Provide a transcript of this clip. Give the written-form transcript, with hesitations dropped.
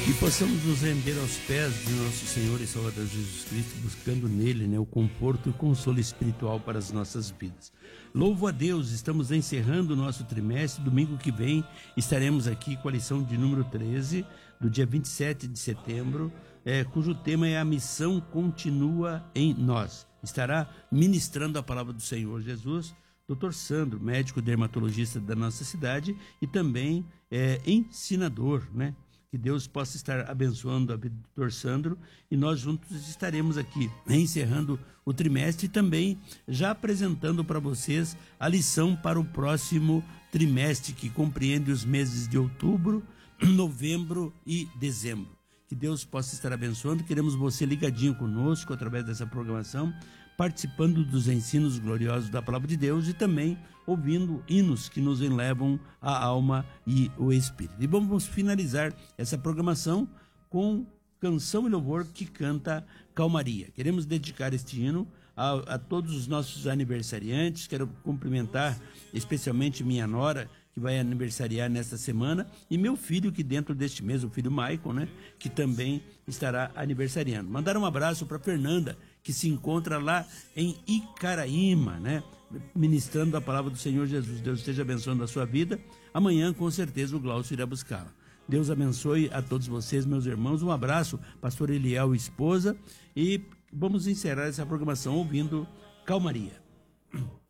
E possamos nos render aos pés de nosso Senhor e Salvador Jesus Cristo, buscando nele, o conforto e consolo espiritual para as nossas vidas. Louvo a Deus, estamos encerrando o nosso trimestre. Domingo que vem estaremos aqui com a lição de número 13, do dia 27 de setembro, cujo tema é a missão continua em nós. Estará ministrando a palavra do Senhor Jesus, Dr. Sandro, médico dermatologista da nossa cidade e também ensinador, Que Deus possa estar abençoando a vida do Dr. Sandro e nós juntos estaremos aqui encerrando o trimestre e também já apresentando para vocês a lição para o próximo trimestre, que compreende os meses de outubro, novembro e dezembro. Que Deus possa estar abençoando. Queremos você ligadinho conosco através dessa programação, participando dos ensinos gloriosos da palavra de Deus e também ouvindo hinos que nos elevam a alma e o espírito. E vamos finalizar essa programação com canção e louvor que canta Calmaria. Queremos dedicar este hino a todos os nossos aniversariantes. Quero cumprimentar especialmente minha nora, que vai aniversariar nesta semana, e meu filho, que dentro deste mês, o filho Michael, que também estará aniversariando. Mandar um abraço para Fernanda, que se encontra lá em Icaraíma, ministrando a palavra do Senhor Jesus. Deus esteja abençoando a sua vida. Amanhã, com certeza, o Glaucio irá buscá-la. Deus abençoe a todos vocês, meus irmãos. Um abraço, pastor Eliel e esposa. E vamos encerrar essa programação ouvindo Calmaria.